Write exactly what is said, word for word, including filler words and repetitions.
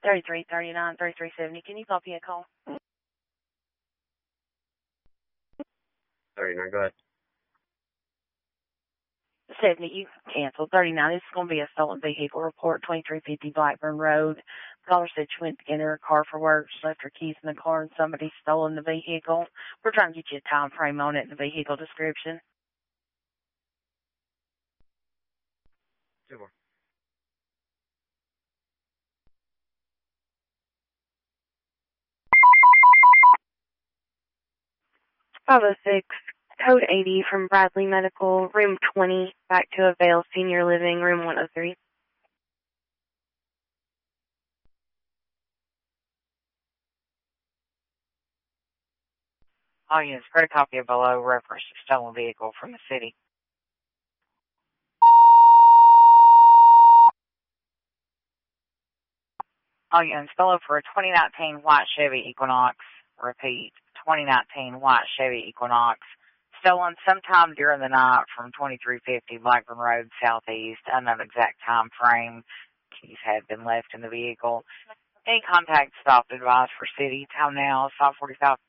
thirty-three thirty-nine, thirty-three seventy. Can you copy a call? thirty-nine, go ahead. seventy, you canceled. thirty-nine, this is going to be a stolen vehicle report, twenty-three fifty Blackburn Road. Caller said she went to get her car for work. She left her keys in the car and somebody's stolen the vehicle. We're trying to get you a time frame on it and the vehicle description. Two more. five oh six, code eighty from Bradley Medical, room twenty, back to Avail Senior Living, room one oh three. All units, create a copy of below reference to stolen vehicle from the city. All units, below for a twenty nineteen white Chevy Equinox. Repeat, twenty nineteen white Chevy Equinox. Stolen sometime during the night from twenty-three fifty Blackburn Road Southeast. Unknown exact time frame. Keys had been left in the vehicle. Any contact stopped advised for city. Time now is five forty-five